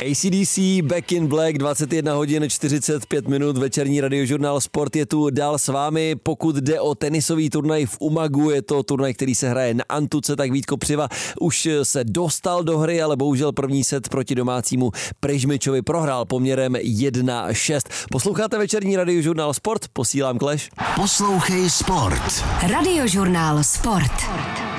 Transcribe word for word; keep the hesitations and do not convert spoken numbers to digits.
A C D C, Back in Black, dvacet jedna hodin čtyřicet pět minut, večerní radiožurnál Sport je tu dál s vámi. Pokud jde o tenisový turnaj v Umagu, je to turnaj, který se hraje na antuce, tak Vítko Přiva už se dostal do hry, ale bohužel první set proti domácímu Prežmičovi prohrál poměrem jedna šest. Posloucháte večerní radiožurnál Sport, posílám Clash. Poslouchej Sport. Radiožurnál Sport.